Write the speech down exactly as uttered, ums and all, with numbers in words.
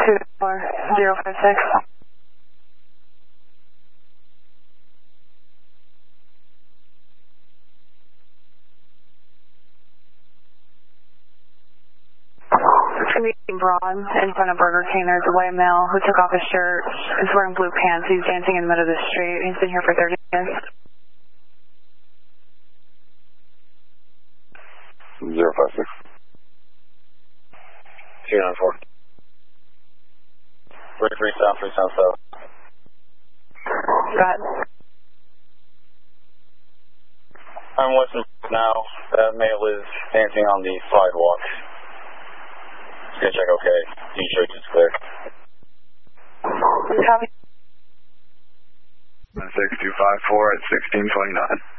two four zero five six. It's going to be Braun in front of Burger King. There's a white male who took off his shirt. He's wearing blue pants. He's dancing in the middle of the street. He's been here for thirty minutes. zero five six. two nine four. three three south, three south south. Got it. I'm listening now. That male is dancing on the sidewalk. Just gonna check okay. D-shirt is clear. Copy. six two five four at sixteen twenty-nine.